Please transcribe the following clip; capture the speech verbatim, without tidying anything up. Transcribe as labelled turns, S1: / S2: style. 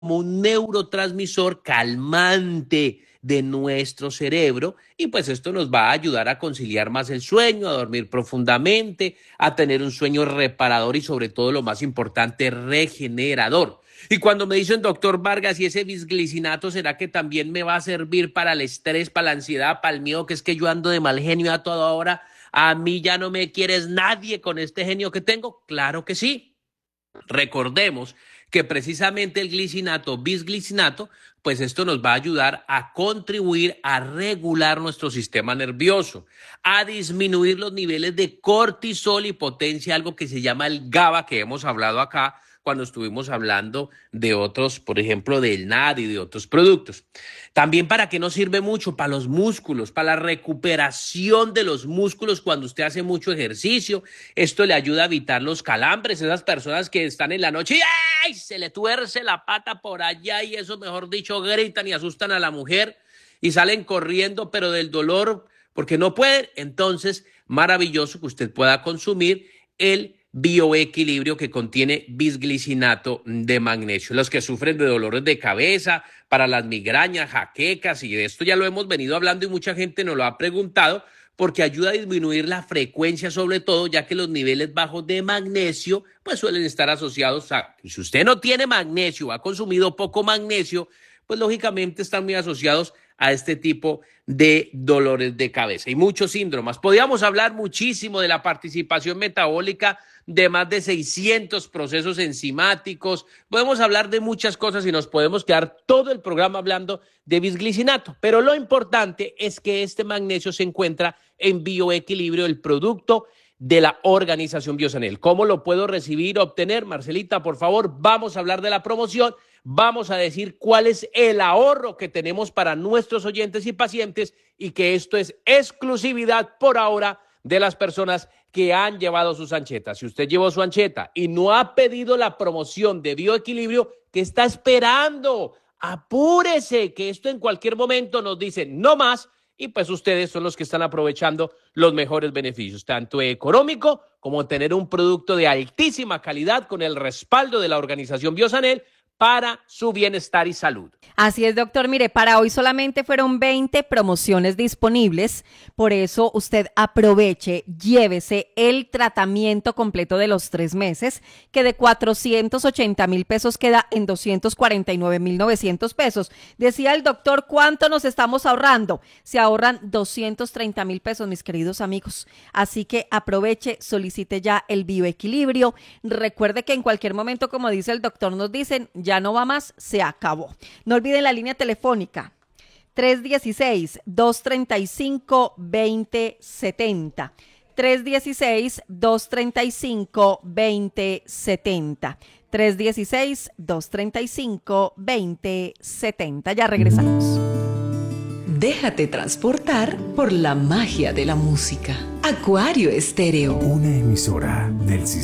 S1: un neurotransmisor calmante de nuestro cerebro y pues esto nos va a ayudar a conciliar más el sueño, a dormir profundamente, a tener un sueño reparador y sobre todo lo más importante, regenerador. Y cuando me dicen, doctor Vargas, ¿y ese bisglicinato será que también me va a servir para el estrés, para la ansiedad, para el miedo, que es que yo ando de mal genio a toda hora? ¿A mí ya no me quieres nadie con este genio que tengo? Claro que sí. Recordemos que precisamente el glicinato, bisglicinato, pues esto nos va a ayudar a contribuir a regular nuestro sistema nervioso, a disminuir los niveles de cortisol y potencia, algo que se llama el GABA, que hemos hablado acá cuando estuvimos hablando de otros, por ejemplo, del N A D y de otros productos. También, ¿para qué nos sirve mucho? Para los músculos, para la recuperación de los músculos cuando usted hace mucho ejercicio. Esto le ayuda a evitar los calambres, esas personas que están en la noche y ¡ay! Se le tuerce la pata por allá y eso, mejor dicho, gritan y asustan a la mujer y salen corriendo, pero del dolor, porque no pueden. Entonces, maravilloso que usted pueda consumir el bioequilibrio que contiene bisglicinato de magnesio. Los que sufren de dolores de cabeza, para las migrañas, jaquecas, y de esto ya lo hemos venido hablando y mucha gente nos lo ha preguntado, porque ayuda a disminuir la frecuencia, sobre todo, ya que los niveles bajos de magnesio pues suelen estar asociados a, si usted no tiene magnesio, ha consumido poco magnesio, pues lógicamente están muy asociados a este tipo de dolores de cabeza y muchos síndromes. Podríamos hablar muchísimo de la participación metabólica de más de seiscientos procesos enzimáticos. Podemos hablar de muchas cosas y nos podemos quedar todo el programa hablando de bisglicinato. Pero lo importante es que este magnesio se encuentra en bioequilibrio, el producto de la organización Biosanel. ¿Cómo lo puedo recibir, obtener? Marcelita, por favor, vamos a hablar de la promoción. Vamos a decir cuál es el ahorro que tenemos para nuestros oyentes y pacientes y que esto es exclusividad por ahora de las personas que han llevado sus anchetas. Si usted llevó su ancheta y no ha pedido la promoción de bioequilibrio, ¿qué está esperando? Apúrese, que esto en cualquier momento nos dice no más y pues ustedes son los que están aprovechando los mejores beneficios, tanto económico como tener un producto de altísima calidad con el respaldo de la organización Biosanel para su bienestar y salud.
S2: Así es, doctor. Mire, para hoy solamente fueron veinte promociones disponibles, por eso usted aproveche, llévese el tratamiento completo de los tres meses, que de cuatrocientos ochenta mil pesos queda en doscientos cuarenta y nueve mil novecientos pesos. Decía el doctor, ¿cuánto nos estamos ahorrando? Se ahorran doscientos treinta mil pesos, mis queridos amigos. Así que aproveche, solicite ya el bioequilibrio. Recuerde que en cualquier momento, como dice el doctor, nos dicen, ya no va más, se acabó. No olviden la línea telefónica tres uno seis, dos tres cinco, dos cero siete cero. tres uno seis, dos tres cinco, dos cero siete cero. tres uno seis, dos tres cinco, dos cero siete cero. Ya regresamos.
S3: Déjate transportar por la magia de la música. Acuario Estéreo.
S4: Una emisora del sistema.